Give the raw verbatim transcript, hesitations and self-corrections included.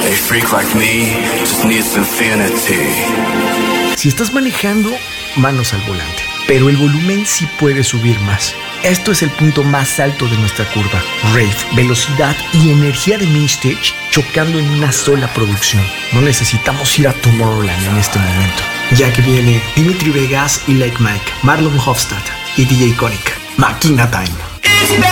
A freak like me just needs infinity. Si estás manejando, manos al volante, pero el volumen sí puede subir más. Esto es el punto más alto de nuestra curva. Rave, velocidad y energía de Mainstage chocando en una sola producción. No necesitamos ir a Tomorrowland en este momento, ya que viene Dimitri Vegas y Like Mike, Marlon Hofstad y D J Konik. Máquina Time.